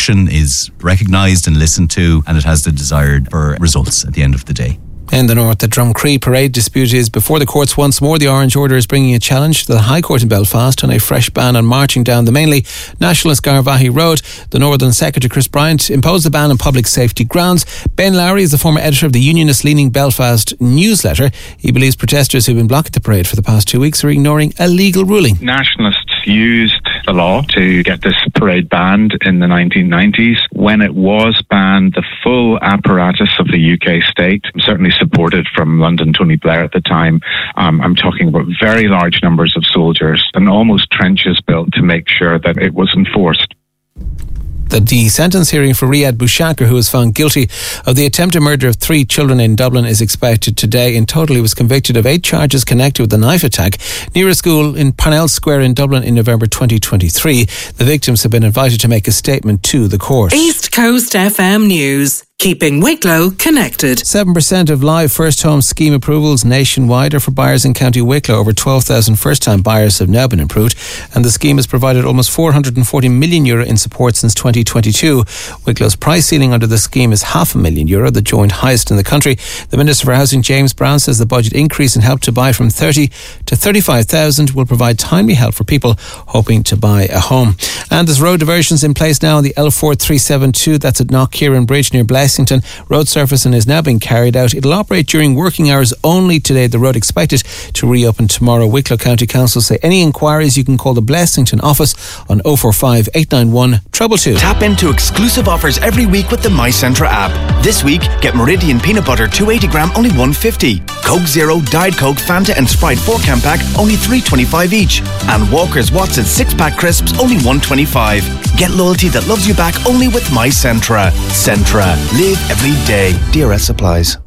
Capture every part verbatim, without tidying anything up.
action is recognised and listened to, and it has the desired for results at the end of the day. In the north, the Drumcree parade dispute is before the courts once more. The Orange Order is bringing a challenge to the High Court in Belfast on a fresh ban on marching down the mainly nationalist Garvaghey Road. The Northern Secretary Chris Bryant imposed the ban on public safety grounds. Ben Lowry is the former editor of the unionist-leaning Belfast newsletter. He believes protesters who've been blocking the parade for the past two weeks are ignoring a legal ruling. Nationalists used the law to get this parade banned in the nineteen nineties. When it was banned, the full apparatus of the U K state, certainly supported from London Tony Blair at the time, um, I'm talking about very large numbers of soldiers and almost trenches built to make sure that it was enforced. The, the sentence hearing for Riyad Boushakar, who was found guilty of the attempted murder of three children in Dublin, is expected today. In total, he was convicted of eight charges connected with the knife attack near a school in Parnell Square in Dublin in November twenty twenty-three. The victims have been invited to make a statement to the court. East Coast F M News. Keeping Wicklow connected. seven percent of live first home scheme approvals nationwide are for buyers in County Wicklow. Over twelve thousand first time buyers have now been approved, and the scheme has provided almost four hundred forty million euro in support since twenty twenty-two. Wicklow's price ceiling under the scheme is half a million euro, the joint highest in the country. The Minister for Housing, James Brown, says the budget increase in help to buy from thirty to thirty-five thousand will provide timely help for people hoping to buy a home. And there's road diversions in place now on the L four three seven two, that's at Knockkieran Bridge near Blessington. Road surfacing is now being carried out. It'll operate during working hours only today. The road expected to reopen tomorrow. Wicklow County Council say any inquiries you can call the Blessington office on oh four five, eight nine one, two two two. Tap into exclusive offers every week with the MyCentra app. This week, get Meridian Peanut Butter two hundred eighty gram, only one fifty. Coke Zero, Diet Coke, Fanta and Sprite four can pack, only three twenty-five each. And Walker's Watson's six pack crisps, only one twenty-five. Get loyalty that loves you back only with MyCentra. Centra. Live every day. D R S supplies.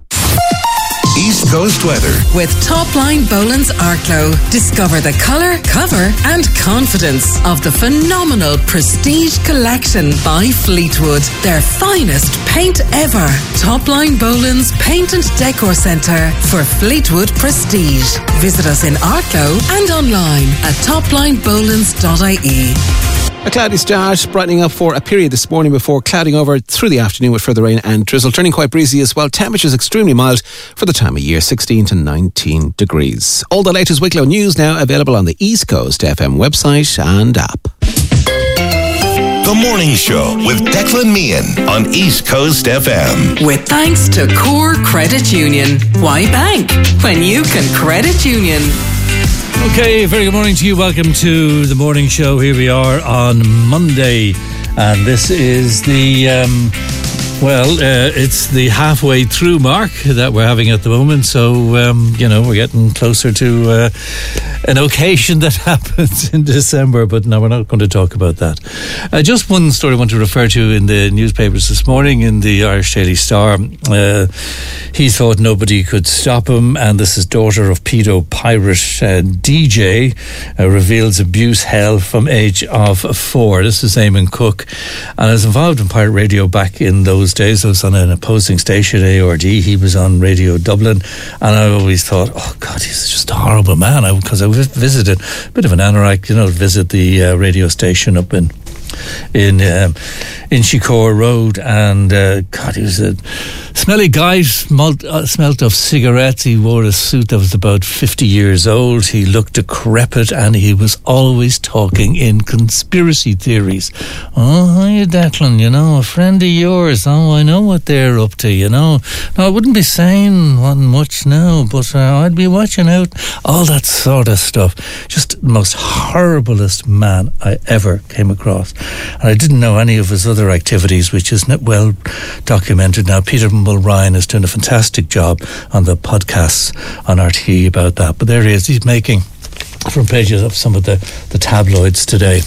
East Coast weather with Topline Boland's Arklow. Discover the colour, cover and confidence of the phenomenal Prestige Collection by Fleetwood. Their finest paint ever. Topline Boland's Paint and Decor Centre for Fleetwood Prestige. Visit us in Arklow and online at topline bolands dot I E. A cloudy start, brightening up for a period this morning before clouding over through the afternoon with further rain and drizzle, turning quite breezy as well. Temperatures extremely mild for the time of year, sixteen to nineteen degrees. All the latest Wicklow news now available on the East Coast F M website and app. The Morning Show with Declan Meehan on East Coast F M. With thanks to Core Credit Union. Why bank when you can credit union? Okay, very good morning to you. Welcome to the morning show. Here we are on Monday, and this is the um, well, uh, it's the halfway through mark that we're having at the moment. So um, you know, we're getting closer to uh, an occasion that happens in December. But no, we're not going to talk about that. Uh, just one story I want to refer to in the newspapers this morning in the Irish Daily Star. Uh, he thought nobody could stop him, and this is daughter of pedo pirate uh, D J uh, reveals abuse hell from age of four. This is Eamon Cook, and I was involved in pirate radio back in those days. I was on an opposing station, A R D. He was on Radio Dublin, and I always thought, oh God, he's just a horrible man, because I, I visited a bit of an anorak, you know, visit the uh, radio station up in in um, in Shikore Road, and uh, God, he was a smelly guy, smelt, uh, smelt of cigarettes. He wore a suit that was about fifty years old. He looked decrepit, and he was always talking in conspiracy theories. Oh, hiya Declan, you know, a friend of yours, oh, I know what they're up to, you know. Now, I wouldn't be saying one much now, but uh, I'd be watching out, all that sort of stuff. Just the most horriblest man I ever came across. And I didn't know any of his other activities, which is well documented now. Peter Mulryan is doing a fantastic job on the podcasts on R T E about that. But there he is. He's making front pages of some of the, the tabloids today.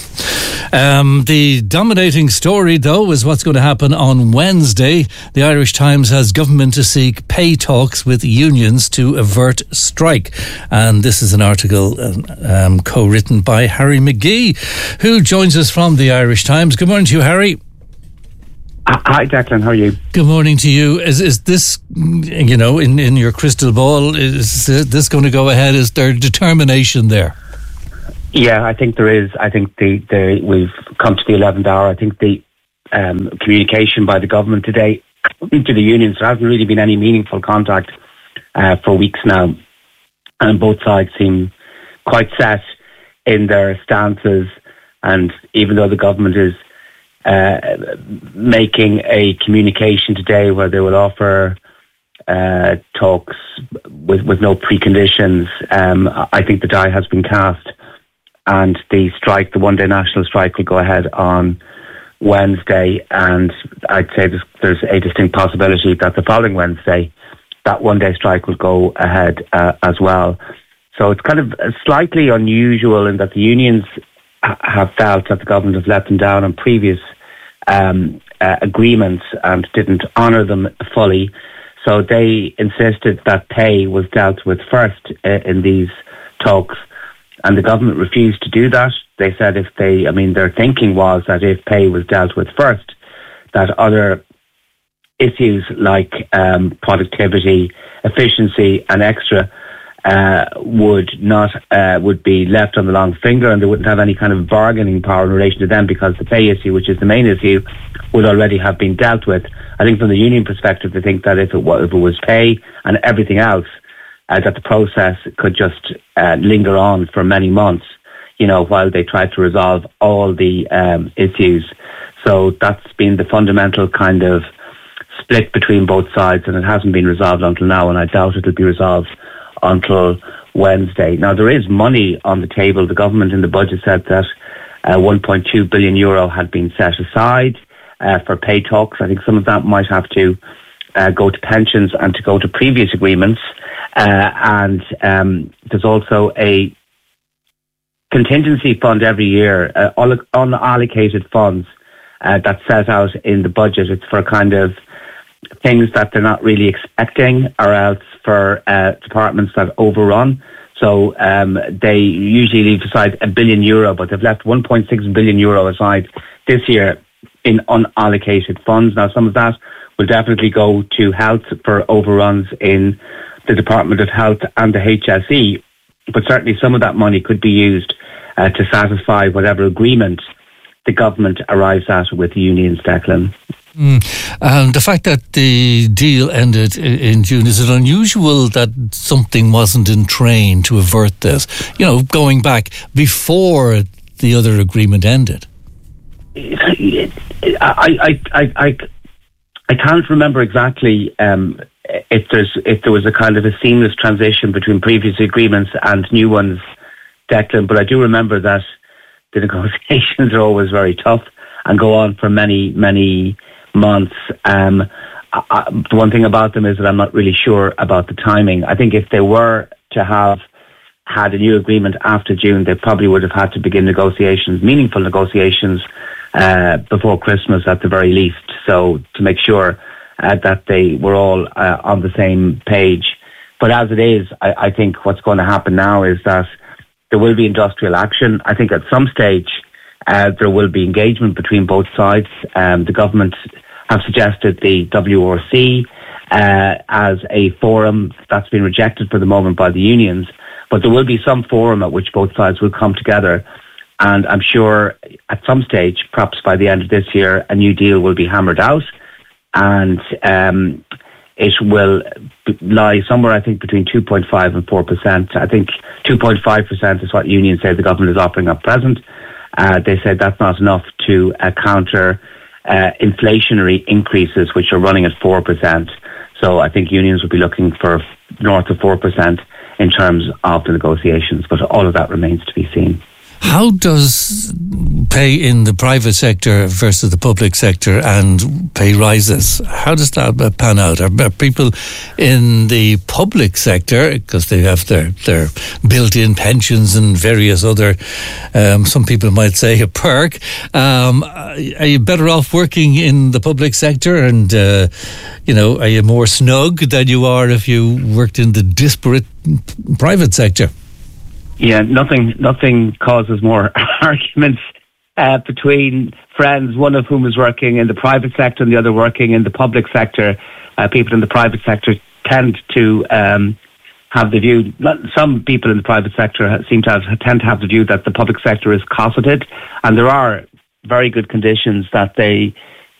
Um, the dominating story, though, is what's going to happen on Wednesday. The Irish Times has government to seek pay talks with unions to avert strike. And this is an article um, co-written by Harry McGee, who joins us from the Irish Times. Good morning to you, Harry. Hi, Declan. How are you? Good morning to you. Is is this, you know, in, in your crystal ball, is this going to go ahead? Is there determination there? Yeah, I think there is. I think the, the we've come to the eleventh hour. I think the um, communication by the government today to the unions. There hasn't really been any meaningful contact uh, for weeks now, and both sides seem quite set in their stances. And even though the government is uh, making a communication today where they will offer uh, talks with, with no preconditions, um, I think the die has been cast, and the strike, the one-day national strike, will go ahead on Wednesday. And I'd say there's, there's a distinct possibility that the following Wednesday, that one-day strike will go ahead uh, as well. So it's kind of slightly unusual in that the unions have felt that the government has let them down on previous um, uh, agreements and didn't honour them fully. So they insisted that pay was dealt with first uh, in these talks, and the government refused to do that. They said if they, I mean, their thinking was that if pay was dealt with first, that other issues like um, productivity, efficiency and extra Uh, would not uh, would be left on the long finger, and they wouldn't have any kind of bargaining power in relation to them, because the pay issue, which is the main issue, would already have been dealt with. I think from the union perspective, they think that if it was, if it was pay and everything else, uh, that the process could just uh, linger on for many months, you know, while they tried to resolve all the um, issues. So that's been the fundamental kind of split between both sides, and it hasn't been resolved until now, and I doubt it'll be resolved until Wednesday. Now, there is money on the table. The government in the budget said that uh, one point two billion euro had been set aside uh, for pay talks. I think some of that might have to uh, go to pensions and to go to previous agreements. Uh, and um, there's also a contingency fund every year, uh, unallocated funds uh, that's set out in the budget. It's for kind of things that they're not really expecting, or else for uh, departments that overrun. So um, they usually leave aside a billion euro, but they've left one point six billion euro aside this year in unallocated funds. Now, some of that will definitely go to health for overruns in the Department of Health and the H S E, but certainly some of that money could be used uh, to satisfy whatever agreement the government arrives at with the unions, Declan. Mm. Um, the fact that the deal ended in June, is it unusual that something wasn't in train to avert this? You know, going back before the other agreement ended. I I I I, I can't remember exactly um, if there's if there was a kind of a seamless transition between previous agreements and new ones, Declan. But I do remember that the negotiations are always very tough and go on for many many. months. Um, I, the one thing about them is that I'm not really sure about the timing. I think if they were to have had a new agreement after June, they probably would have had to begin negotiations, meaningful negotiations, uh, before Christmas at the very least. So to make sure uh, that they were all uh, on the same page. But as it is, I, I think what's going to happen now is that there will be industrial action. I think at some stage uh, there will be engagement between both sides. Um, the government have suggested the W R C uh, as a forum. That's been rejected for the moment by the unions, but there will be some forum at which both sides will come together, and I'm sure at some stage, perhaps by the end of this year, a new deal will be hammered out, and um, it will lie somewhere, I think, between two point five and four percent. I think two point five percent is what unions say the government is offering at present. Uh, they said that's not enough to uh, counter Uh, inflationary increases, which are running at four percent. So I think unions will be looking for north of four percent in terms of the negotiations, but all of that remains to be seen. How does pay in the private sector versus the public sector and pay rises, how does that pan out? Are, are people in the public sector, because they have their, their built-in pensions and various other, um, some people might say a perk, um, are you better off working in the public sector, and uh, you know, are you more snug than you are if you worked in the disparate private sector? Yeah, nothing nothing causes more arguments uh, between friends, one of whom is working in the private sector and the other working in the public sector. Uh, people in the private sector tend to um, have the view, not, some people in the private sector seem to have, tend to have the view that the public sector is cosseted, and there are very good conditions that they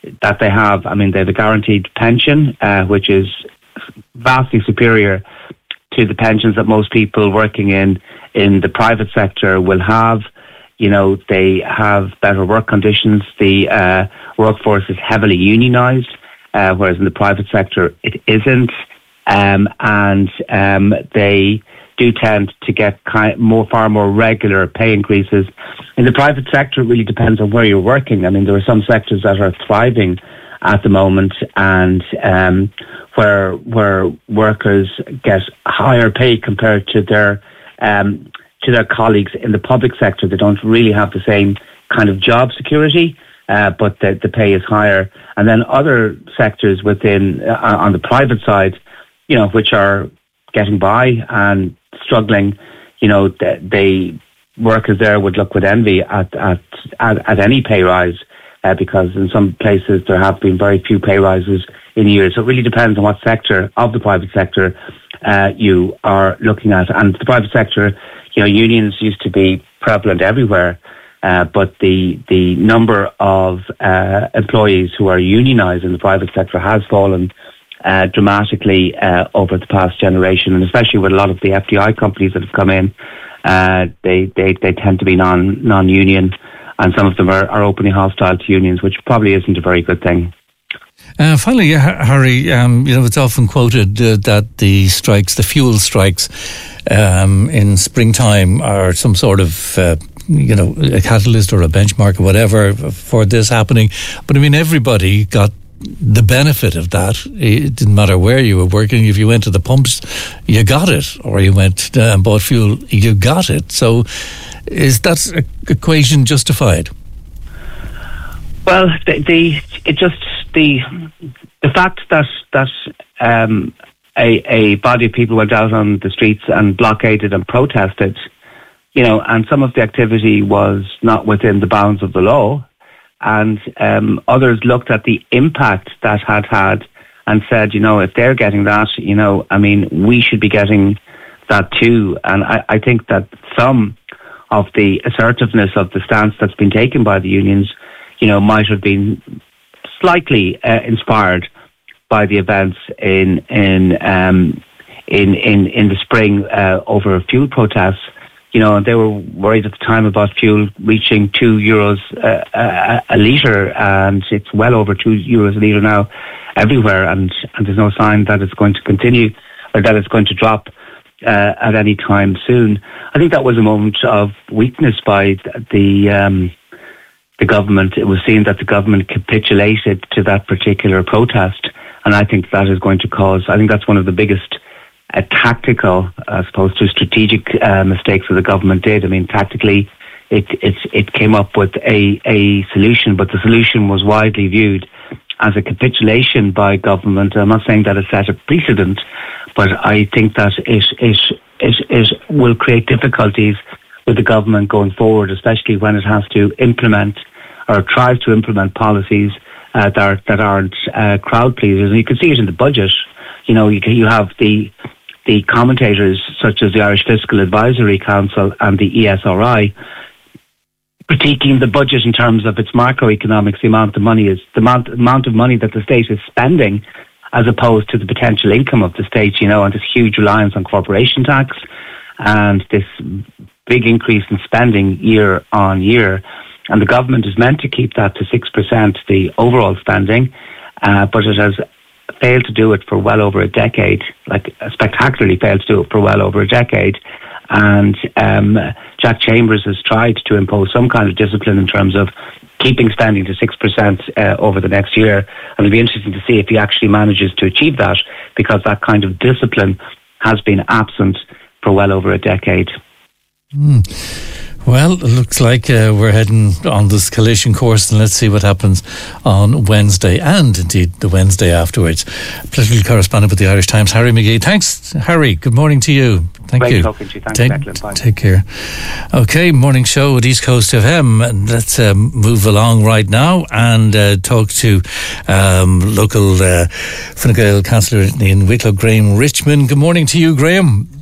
that they have. I mean, they have a guaranteed pension, uh, which is vastly superior to the pensions that most people working in in the private sector will have. You know, they have better work conditions. The uh, workforce is heavily unionised, uh, whereas in the private sector it isn't. Um, and um, they do tend to get kind of more, far more regular pay increases. In the private sector, it really depends on where you're working. I mean, there are some sectors that are thriving at the moment, and um, where where workers get higher pay compared to their um, to their colleagues in the public sector. They don't really have the same kind of job security, uh, but the, the pay is higher. And then other sectors within uh, on the private side, you know, which are getting by and struggling, you know, they, they workers there would look with envy at at at, at any pay rise, uh, because in some places there have been very few pay rises in years. So it really depends on what sector of the private sector uh, you are looking at. And the private sector, you know, unions used to be prevalent everywhere, uh, but the the number of uh, employees who are unionised in the private sector has fallen uh, dramatically uh, over the past generation, and especially with a lot of the F D I companies that have come in, uh, they, they they tend to be non non union, and some of them are, are openly hostile to unions, which probably isn't a very good thing. Uh, finally, Harry, um, you know, it's often quoted uh, that the strikes, the fuel strikes um, in springtime are some sort of, uh, you know, a catalyst or a benchmark or whatever for this happening. But I mean, everybody got the benefit of that. It didn't matter where you were working. If you went to the pumps, you got it. Or you went uh, and bought fuel, you got it. So is that equation justified? Well, the, the it just the the fact that that um, a a body of people went out on the streets and blockaded and protested, you know, and some of the activity was not within the bounds of the law, and um, others looked at the impact that had had and said, you know, if they're getting that, you know, I mean, we should be getting that too. And I, I think that some of the assertiveness of the stance that's been taken by the unions, you know, might have been slightly uh, inspired by the events in in um, in, in in the spring uh, over fuel protests. You know, they were worried at the time about fuel reaching two euros uh, a, a litre, and it's well over two euros a litre now everywhere, and, and there's no sign that it's going to continue or that it's going to drop uh, at any time soon. I think that was a moment of weakness by the. Um, The government. It was seen that the government capitulated to that particular protest, and I think that is going to cause, I think that's one of the biggest uh, tactical, as opposed to strategic uh, mistakes that the government did. I mean, tactically, it, it, it came up with a, a solution, but the solution was widely viewed as a capitulation by government. I'm not saying that it set a precedent, but I think that it, it, it, it will create difficulties with the government going forward, especially when it has to implement or tries to implement policies uh, that, are, that aren't uh, crowd pleasers. And you can see it in the budget. You know, you, you have the the commentators such as the Irish Fiscal Advisory Council and the E S R I critiquing the budget in terms of its macroeconomics, the amount of money is the amount, amount of money that the state is spending, as opposed to the potential income of the state. You know, and this huge reliance on corporation tax and this big increase in spending year on year. And the government is meant to keep that to six percent, the overall spending, uh, but it has failed to do it for well over a decade, like spectacularly failed to do it for well over a decade. And um, Jack Chambers has tried to impose some kind of discipline in terms of keeping spending to six percent uh, over the next year. And it'll be interesting to see if he actually manages to achieve that, because that kind of discipline has been absent for well over a decade. Mm. Well, it looks like uh, we're heading on this collision course, and let's see what happens on Wednesday and indeed the Wednesday afterwards. Political correspondent with the Irish Times, Harry McGee. Thanks, Harry. Good morning to you. Thank Great you. talking to you. Thanks, take, Declan. Bye. Take care. Okay, morning show at East Coast F M. Let's um, move along right now and uh, talk to um, local uh, Fine Gael councillor in Wicklow, Graham Richmond. Good morning to you, Graham.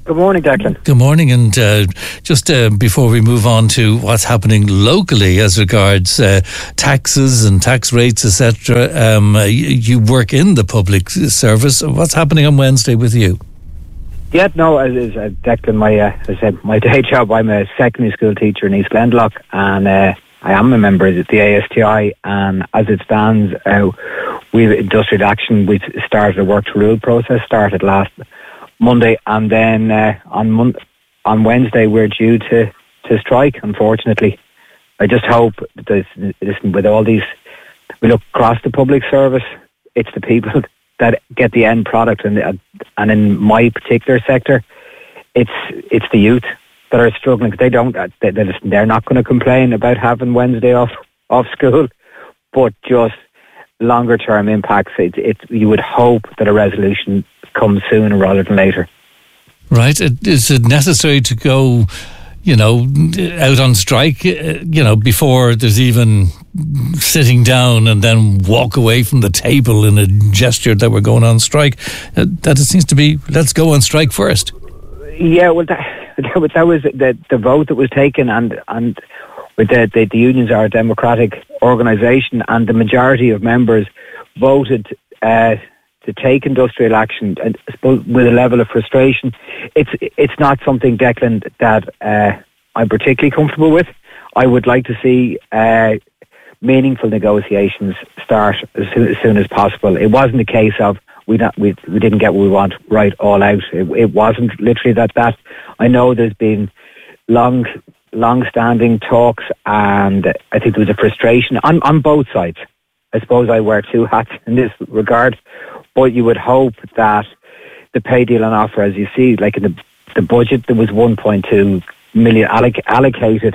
Good morning, Declan. Good morning, and uh, just uh, before we move on to what's happening locally as regards uh, taxes and tax rates, et cetera, um, you, you work in the public service. What's happening on Wednesday with you? Yeah, no, as, as uh, Declan, my uh, as I said, my day job. I'm a secondary school teacher in East Glendalough, and uh, I am a member of the A S T I. And as it stands, uh, we've industrial action. We started a work to rule process. Started last Monday, and then uh, on Mon- on Wednesday we're due to, to strike. Unfortunately, I just hope that listen, with all these, we look across the public service. It's the people that get the end product, and and in my particular sector, it's it's the youth that are struggling. They don't. They, they're not going to complain about having Wednesday off off school, but just longer term impacts. It, it you would hope that a resolution comes sooner rather than later. Right. Is it necessary to go, you know, out on strike, you know, before there's even sitting down and then walk away from the table in a gesture that we're going on strike? Uh, that it seems to be, let's go on strike first. Yeah, well, that, that was the, the vote that was taken, and and with the, the, the unions are a democratic organisation, and the majority of members voted uh, to take industrial action, and I suppose with a level of frustration. It's it's not something, Declan, that uh, I'm particularly comfortable with. I would like to see uh, meaningful negotiations start as soon, as soon as possible. It wasn't a case of we not we we didn't get what we want right all out. It, it wasn't literally that. That I know there's been long long-standing talks, and I think there was a frustration on on both sides. I suppose I wear two hats in this regard. But you would hope that the pay deal on offer, as you see, like in the, the budget, there was one point two million alloc- allocated.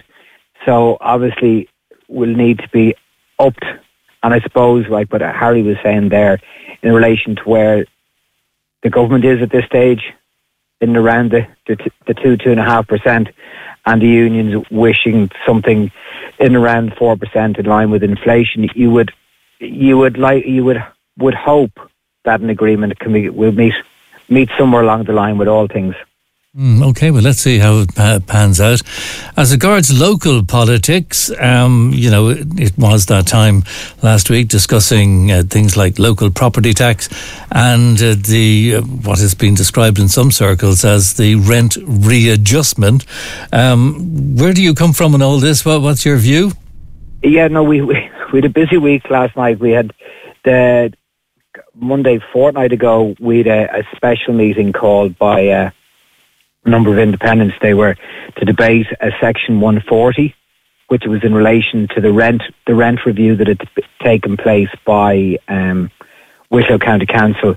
So obviously will need to be upped. And I suppose, like what Harry was saying there, in relation to where the government is at this stage, in around the, the, the two, two and a half percent, and the unions wishing something in around four percent in line with inflation, you would, you would like, you would, would hope that an agreement can be, will meet meet somewhere along the line with all things. Mm, okay, well, let's see how it uh, pans out. As regards local politics, um, you know, it, it was that time last week discussing uh, things like local property tax and uh, the uh, what has been described in some circles as the rent readjustment. Um, where do you come from in all this? What, what's your view? Yeah, no, we, we we had a busy week last night. We had the Monday fortnight ago, we had a, a special meeting called by uh, a number of independents. They were to debate a Section one forty, which was in relation to the rent the rent review that had taken place by um, Wicklow County Council,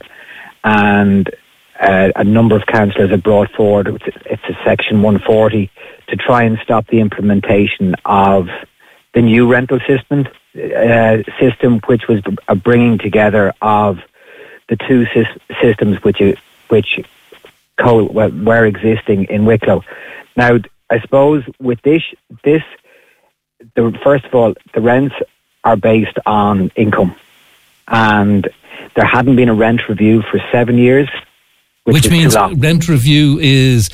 and uh, a number of councillors have brought forward it's a Section one forty to try and stop the implementation of the new rental system. Uh, system which was a bringing together of the two sy- systems which which co- were existing in Wicklow. Now, I suppose with this, this the, first of all, the rents are based on income, and there hadn't been a rent review for seven years. Which, which means rent review is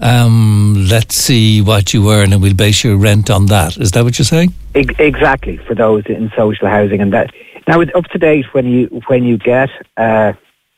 um, let's see what you earn and we'll base your rent on that. Is that what you're saying? Exactly, for those in social housing. And that now it's up to date when you when you get uh,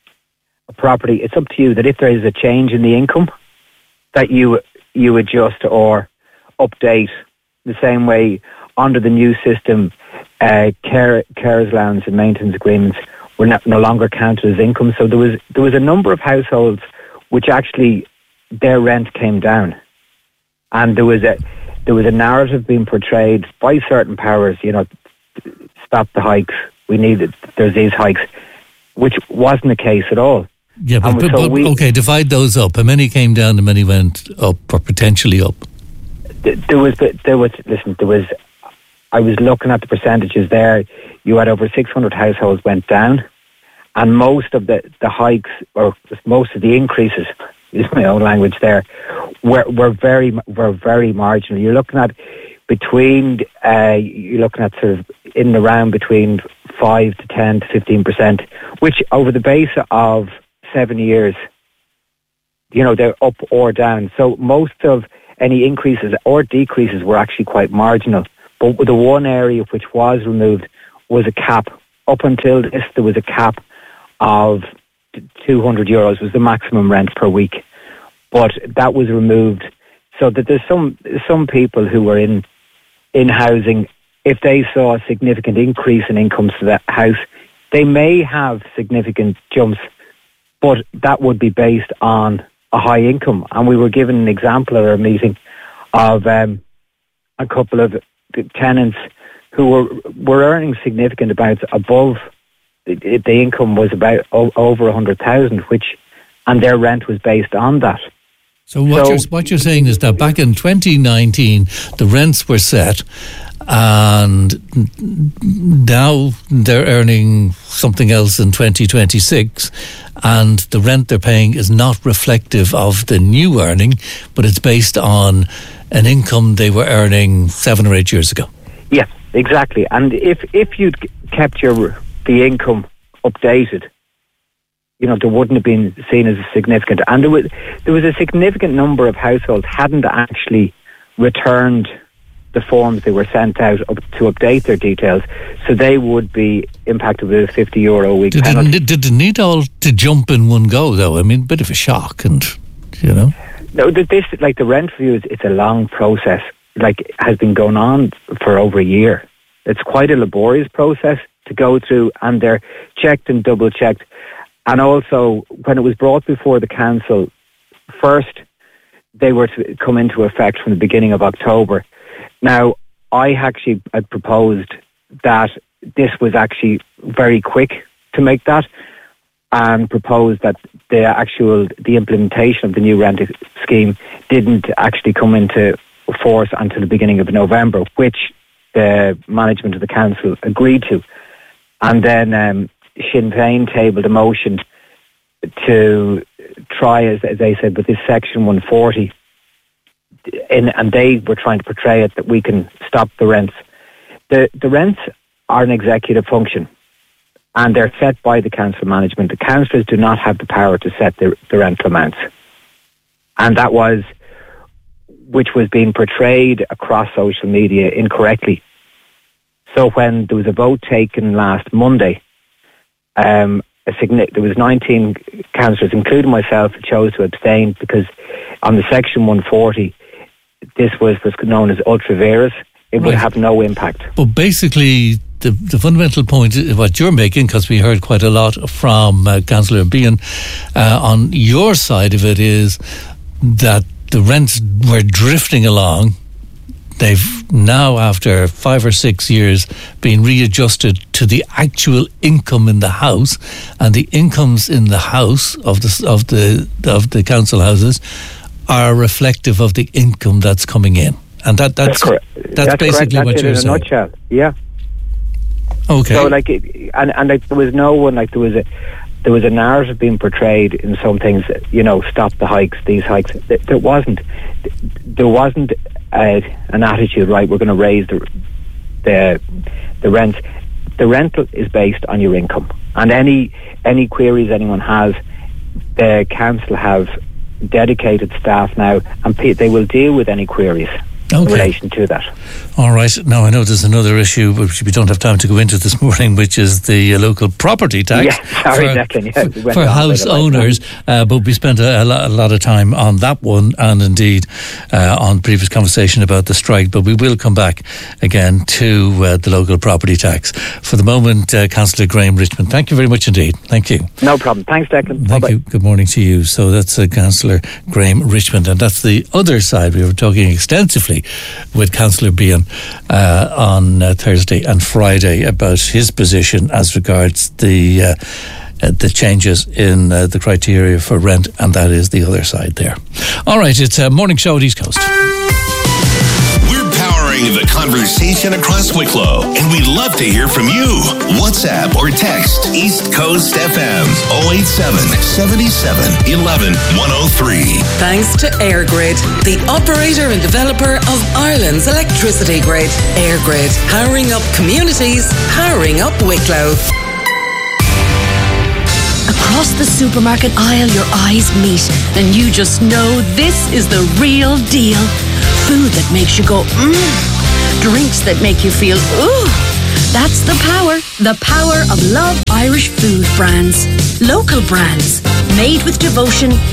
a property. It's up to you that if there is a change in the income, that you you adjust or update the same way under the new system. Uh, care carers allowance and maintenance agreements were not, no longer counted as income. So there was there was a number of households which actually their rent came down, and there was a there was a narrative being portrayed by certain powers. You know, stop the hikes. We need it. There's these hikes, which wasn't the case at all. Yeah, but, but, so but we, okay, divide those up. How many came down and many went up, or potentially up? There was there was listen. There was. I was looking at the percentages there. You had over six hundred households went down, and most of the, the hikes, or most of the increases, is my own language there, were were very were very marginal. You're looking at between uh, you're looking at sort of in and around between five to ten to fifteen percent, which over the base of seven years you know, they're up or down. So most of any increases or decreases were actually quite marginal. But the one area which was removed was a cap. Up until this, there was a cap of two hundred euros was the maximum rent per week. But that was removed so that there's some some people who were in in housing, if they saw a significant increase in incomes to that house, they may have significant jumps, but that would be based on a high income. And we were given an example at our meeting of um, a couple of tenants who were were earning significant amounts above the, the income was about o- over one hundred thousand, which and their rent was based on that. So what So- you're what you're saying is that back in twenty nineteen the rents were set, and now they're earning something else in twenty twenty-six, and the rent they're paying is not reflective of the new earning, but it's based on an income they were earning seven or eight years ago. Yeah, exactly. And if if you'd kept your the income updated, you know, there wouldn't have been seen as a significant. And there was there was a significant number of households hadn't actually returned the forms they were sent out up to update their details, so they would be impacted with a fifty euro a week Did penalty. it, did it need all to jump in one go, though? I mean, a bit of a shock, and you know. No, th- this like the rent review is it's a long process. Like it has been going on for over a year. It's quite a laborious process to go through, and they're checked and double checked. And also, when it was brought before the council, first they were to come into effect from the beginning of October. Now, I actually had proposed that this was actually very quick to make that, and proposed that the actual the implementation of the new rent scheme didn't actually come into force until the beginning of November, which the management of the council agreed to. And then um, Sinn Féin tabled a motion to try, as, as they said, with this Section one forty, in, and they were trying to portray it that we can stop the rents. The the rents are an executive function, and they're set by the council management. The councillors do not have the power to set the, the rental amounts. And that was, which was being portrayed across social media incorrectly. So when there was a vote taken last Monday, um, a signi- there was nineteen councillors, including myself, who chose to abstain because on the Section one forty, this was what's known as ultra vires. It would Right. have no impact. But basically, the, the fundamental point, is what you're making, because we heard quite a lot from uh, Councillor Behan, uh, on your side of it, is that the rents were drifting along. They've now, after five or six years, been readjusted to the actual income in the house, and the incomes in the house of the of the of the council houses are reflective of the income that's coming in, and that that's That's correct. that's, That's basically correct. what That's it you're in a saying. nutshell. Yeah. Okay. So like, it, and and like there was no one like there was a there was a narrative being portrayed in some things. You know, stop the hikes, these hikes. There, there wasn't. There wasn't uh, an attitude. Right, we're going to raise the the the rent. The rental is based on your income, and any any queries anyone has, the council have dedicated staff now, and pe- they will deal with any queries in Okay. relation to that. All right. Now, I know there's another issue which we don't have time to go into this morning, which is the uh, local property tax Yeah, sorry, for, Declan, yeah, we went for on house with it, right. owners. Uh, but we spent a, a, lot, a lot of time on that one, and indeed uh, on previous conversation about the strike. But we will come back again to uh, the local property tax. For the moment, uh, Councillor Graham Richmond, thank you very much indeed. Thank you. No problem. Thanks, Declan. Thank Bye-bye. you. Good morning to you. So that's uh, Councillor Graham Richmond, and that's the other side. We were talking extensively with Councillor Behan uh, on uh, Thursday and Friday about his position as regards the uh, uh, the changes in uh, the criteria for rent, and that is the other side there. All right, it's a morning show at East Coast. We're powering the conversation across Wicklow, and we'd love to hear from you. WhatsApp or text East Coast F M oh eight seven, seven seven, one one, one oh three. Thanks to Airgrid, the operator and developer of Ireland's electricity grid. Airgrid, powering up communities, powering up Wicklow. Across the supermarket aisle, your eyes meet, and you just know this is the real deal. Food that makes you go, mmm. Drinks that make you feel, ooh. That's the power, the power of Love Irish food brands. Local brands, made with devotion,